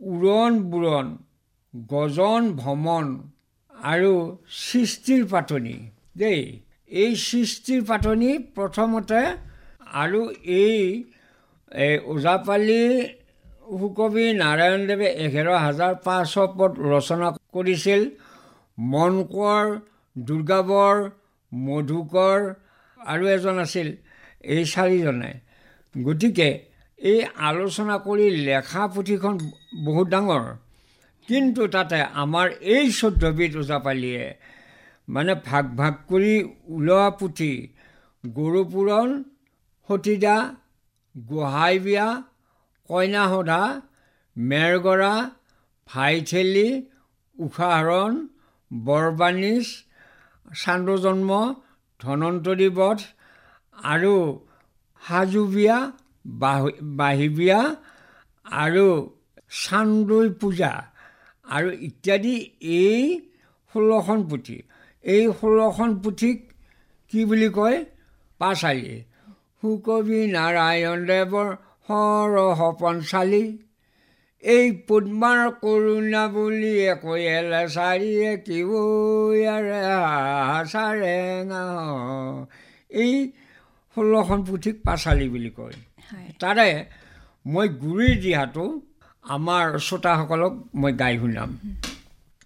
উৰণ বুৰণ গজন ভ্ৰমণ আৰু সৃষ্টিৰ পাতনি দেই। এই সৃষ্টিৰ পাতনি প্ৰথমতে আৰু এই ওজাপালি সুকবি নাৰায়ণদেৱে 11,500 পদ ৰচনা কৰিছিল। মনকৰ, দুৰ্গাবৰ, মধুকৰ আৰু এজন আছিল, এই চাৰিজনে। গতিকে এই আলোচনা কৰি লেখা পুথিখন বহুত ডাঙৰ, কিন্তু তাতে আমাৰ এই 14বিধ ওজাপালিয়ে মানে ভাগ ভাগ কৰি ওলোৱা পুথি গৰুপুৰণ, সতীদা, গোহাঁই বিয়া, কইনা সধা, মেৰগৰা, ভাইঠেলি, উষাহৰণ, বৰবানিজ, চান্দজন্ম, ধনন্তৰী বধ আৰু সাজু বিয়া, বাঁহী বিয়া আৰু চান্দৈ পূজা আৰু ইত্যাদি, এই 16খন পুথি। এই 16খন পুথিক কি বুলি কয়? পাঁচালী। সুকবি নাৰায়ণদেৱৰ সৰহ পঞ্চালী, এই পদ্মাৰ কৰুণা বুলিয়ে কৈলে চাৰিয়ে কিবয়াৰে চাৰেঙা। এই 16খন পুথিক পাঁচালী বুলি কয়। তাৰে মই গুৰিৰ দিহাটো আমাৰ শ্ৰোতাসকলক মই গাই শুনাম।